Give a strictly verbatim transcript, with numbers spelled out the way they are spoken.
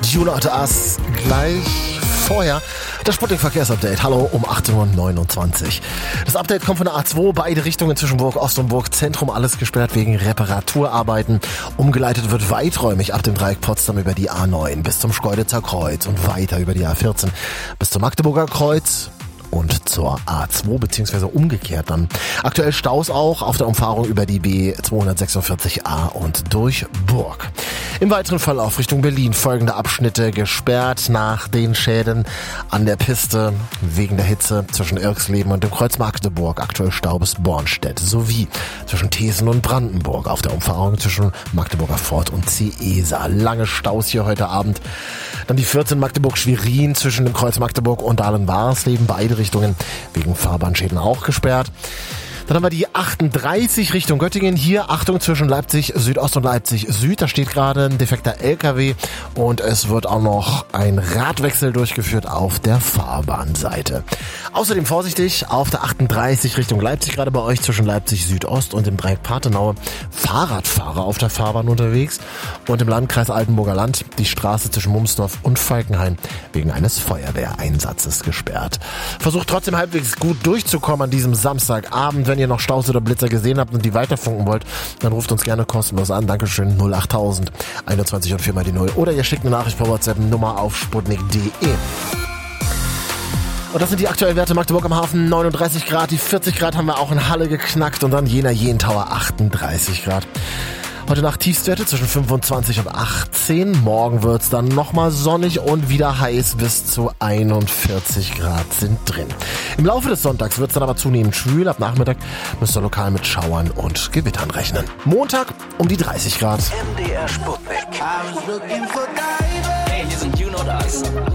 You Not Us. Gleich vorher das Sputnik-Verkehrsupdate. Hallo um achtzehn Uhr neunundzwanzig. Das Update kommt von der A zwei. Beide Richtungen zwischen Burg Ost und Burg Zentrum alles gesperrt wegen Reparaturarbeiten. Umgeleitet wird weiträumig ab dem Dreieck Potsdam über die A neun bis zum Schkeuditzer Kreuz und weiter über die A vierzehn bis zum Magdeburger Kreuz und zur A zwei, beziehungsweise umgekehrt dann. Aktuell Staus auch auf der Umfahrung über die B zweihundertsechsundvierzig A und durch Burg. Im weiteren Verlauf Richtung Berlin folgende Abschnitte gesperrt nach den Schäden an der Piste wegen der Hitze zwischen Irksleben und dem Kreuz Magdeburg. Aktuell Stau bis Bornstedt sowie zwischen Thesen und Brandenburg auf der Umfahrung zwischen Magdeburger Fort und Ciesa. Lange Staus hier heute Abend. Dann die vierzehn Magdeburg-Schwerin zwischen dem Kreuz Magdeburg und Dahlen-Warsleben. Beide Richtungen wegen Fahrbahnschäden auch gesperrt. Dann haben wir die achtunddreißig Richtung Göttingen. Hier Achtung zwischen Leipzig Südost und Leipzig Süd. Da steht gerade ein defekter L K W und es wird auch noch ein Radwechsel durchgeführt auf der Fahrbahnseite. Außerdem vorsichtig auf der achtunddreißig Richtung Leipzig, gerade bei euch zwischen Leipzig Südost und dem Dreieck Pathenaue. Fahrradfahrer auf der Fahrbahn unterwegs und im Landkreis Altenburger Land die Straße zwischen Mumsdorf und Falkenhain wegen eines Feuerwehreinsatzes gesperrt. Versucht trotzdem halbwegs gut durchzukommen an diesem Samstagabend. Wenn ihr noch Staus oder Blitzer gesehen habt und die weiterfunken wollt, dann ruft uns gerne kostenlos an. Dankeschön, null achttausend einundzwanzig und vier mal die null. Oder ihr schickt eine Nachricht per WhatsApp, Nummer auf sputnik punkt de. Und das sind die aktuellen Werte. Magdeburg am Hafen neununddreißig Grad, die vierzig Grad haben wir auch in Halle geknackt und dann Jena Jentauer achtunddreißig Grad. Heute Nacht Tiefstwerte zwischen fünfundzwanzig und achtzehn. Morgen wird's dann nochmal sonnig und wieder heiß. Bis zu einundvierzig Grad sind drin. Im Laufe des Sonntags wird's dann aber zunehmend schwül. Ab Nachmittag müsst ihr lokal mit Schauern und Gewittern rechnen. Montag um die dreißig Grad. M D R Sputnik. Hey, wir sind You Not Us.